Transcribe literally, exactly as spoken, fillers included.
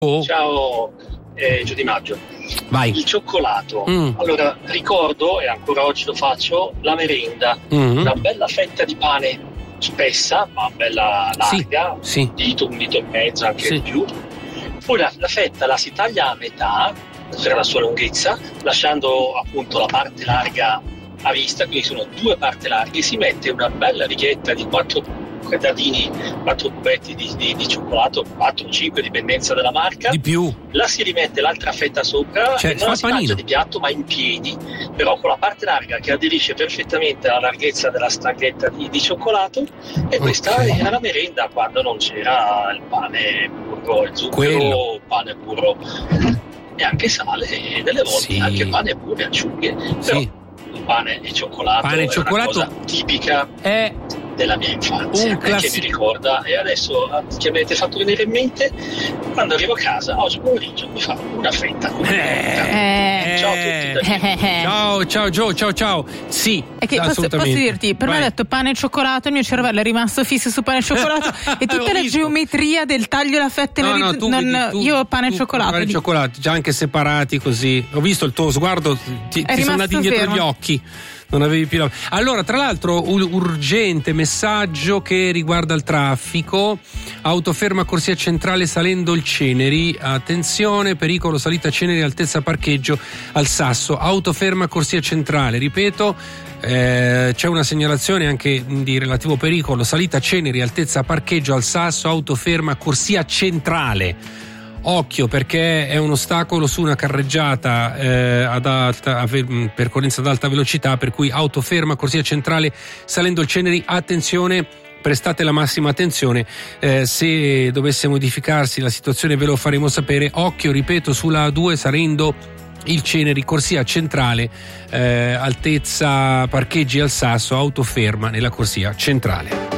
Oh. Ciao eh, Giù di Maggio. Vai. Il cioccolato. Mm. Allora, ricordo, e ancora oggi lo faccio, la merenda. Mm. Una bella fetta di pane spessa, ma bella larga, Sì, sì. di dito, un dito e mezzo, anche Sì. di più. Poi la, la fetta la si taglia a metà, per la sua lunghezza, lasciando appunto la parte larga a vista, quindi sono due parti larghe, si mette una bella righetta di quattro dadini, quattro cubetti di, di, di cioccolato, quattro cinque dipendenza dalla marca, Di più. la si rimette l'altra fetta sopra, Cioè, e fa non la il si mangia panino. di piatto ma in piedi, però con la parte larga che aderisce perfettamente alla larghezza della stanghetta di, di cioccolato, e questa Ok. era la merenda quando non c'era il pane burro, il zucchero, Quello. il pane burro e anche sale, e delle volte Sì. anche pane burro e acciughe, però Sì. il pane e cioccolato Pane e è cioccolato una cosa tipica è della mia infanzia, un che classi- mi ricorda. E adesso che mi avete fatto venire in mente, quando arrivo a casa oggi pomeriggio mi fa una fetta con Eh. ciao a tutti da Gio. Ciao, ciao Gio, ciao ciao. Sì, È che posso, posso assolutamente. dirti, per me Vai. ha detto pane e cioccolato, il mio cervello è rimasto fisso su pane e cioccolato e tutta Ho la visto. geometria del taglio la fetta e No, la no, ris- tu non- vedi, tu- io pane e tu- cioccolato. Pane e cioccolato, già anche separati così. Ho visto il tuo sguardo, ti, ti sono andati rimasto indietro fermo. gli occhi. Non avevi più la... Allora, tra l'altro, un urgente messaggio che riguarda il traffico. Autoferma corsia centrale salendo il Ceneri. Attenzione, pericolo salita Ceneri, altezza parcheggio al Sasso. Autoferma corsia centrale, ripeto. Eh, c'è una segnalazione anche di relativo pericolo, salita Ceneri, altezza parcheggio al Sasso, autoferma corsia centrale. Occhio, perché è un ostacolo su una carreggiata eh, ad alta a ve- percorrenza ad alta velocità, per cui autoferma corsia centrale salendo il Ceneri. Attenzione, prestate la massima attenzione, eh, se dovesse modificarsi la situazione ve lo faremo sapere. Occhio, ripeto, sulla A due salendo il Ceneri, corsia centrale, eh, altezza parcheggi al Sasso, autoferma nella corsia centrale.